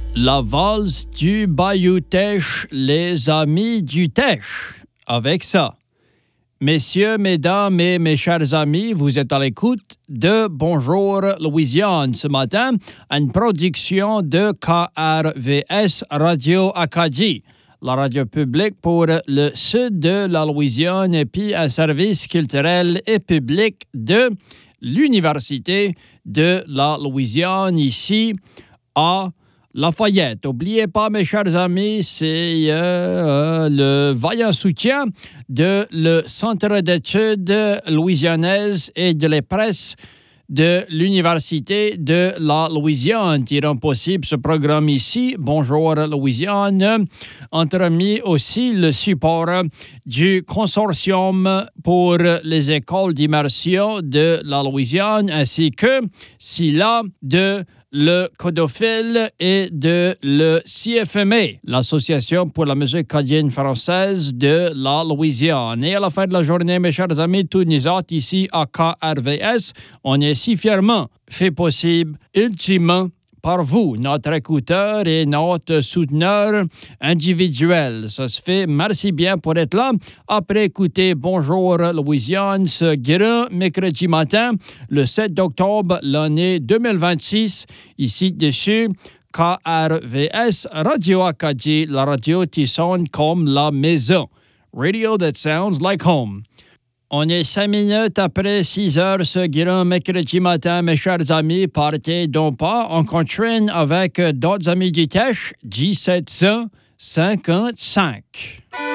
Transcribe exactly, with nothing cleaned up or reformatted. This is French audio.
La valse du Bayou Teche, les amis du Teche. Avec ça, messieurs, mesdames et mes chers amis, vous êtes à l'écoute de Bonjour Louisiane ce matin, une production de K R V S Radio Acadie, la radio publique pour le sud de la Louisiane et puis un service culturel et public de l'Université de la Louisiane ici à Lafayette. N'oubliez pas, mes chers amis, c'est euh, le vaillant soutien de le Centre d'études louisianaises et de la presse de l'Université de la Louisiane qui rend possible ce programme ici. Bonjour Louisiane. Entremis aussi le support du Consortium pour les écoles d'immersion de la Louisiane ainsi que SILA de le Codophile et de le C F M A, l'Association pour la musique acadienne française de la Louisiane. Et à la fin de la journée, mes chers amis, tous nous autres ici à K R V S, on est si fièrement fait possible, ultimement, par vous, notre écouteur et notre souteneur individuel. Ça se fait. Merci bien pour être là. Après écouter Bonjour Louisiane, ce grand mercredi matin, le sept octobre, l'année deux mille vingt-six, ici dessus, K R V S Radio Acadie, la radio qui sonne comme la maison. Radio that sounds like home. On est cinq minutes après six heures ce grand mercredi matin, mes chers amis. Partez donc pas. On continue avec d'autres amis du Teche, G sept cent cinquante-cinq.